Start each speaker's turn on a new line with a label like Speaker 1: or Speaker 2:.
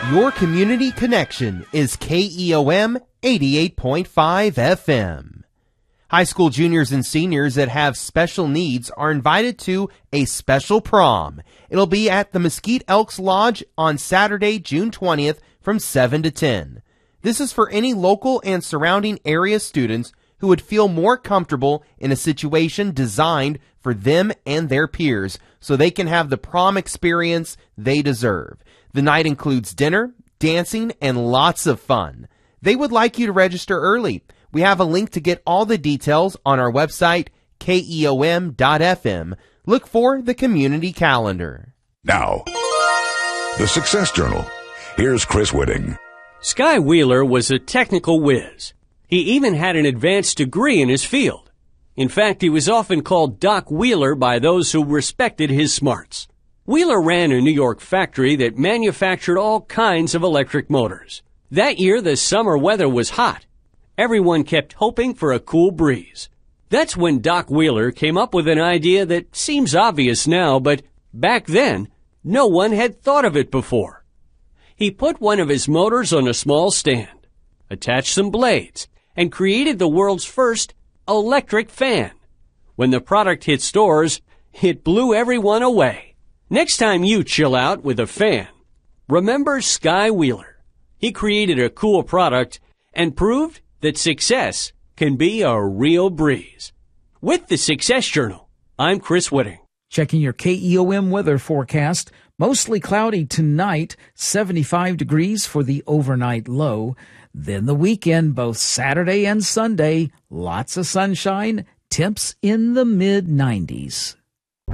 Speaker 1: Your community connection is KEOM 88.5 FM. High school juniors and seniors that have special needs are invited to a special prom. It'll be at the Mesquite Elks Lodge on Saturday, June 20th from 7 to 10. This is for any local and surrounding area students who would feel more comfortable in a situation designed for them and their peers so they can have the prom experience they deserve. The night includes dinner, dancing, and lots of fun. They would like you to register early. We have a link to get all the details on our website, keom.fm. Look for the community calendar.
Speaker 2: Now, the Success Journal. Here's Chris Whitting.
Speaker 3: Sky Wheeler was a technical whiz. He even had an advanced degree in his field. In fact, he was often called Doc Wheeler by those who respected his smarts. Wheeler ran a New York factory that manufactured all kinds of electric motors. That year, the summer weather was hot. Everyone kept hoping for a cool breeze. That's when Doc Wheeler came up with an idea that seems obvious now, but back then, no one had thought of it before. He put one of his motors on a small stand, attached some blades, and created the world's first electric fan. When the product hit stores, it blew everyone away. Next time you chill out with a fan, remember Sky Wheeler. He created a cool product and proved that success can be a real breeze. With the Success Journal, I'm Chris Whitting.
Speaker 4: Checking your KEOM weather forecast. Mostly cloudy tonight, 75 degrees for the overnight low. Then the weekend, both Saturday and Sunday, lots of sunshine, temps in the mid-90s.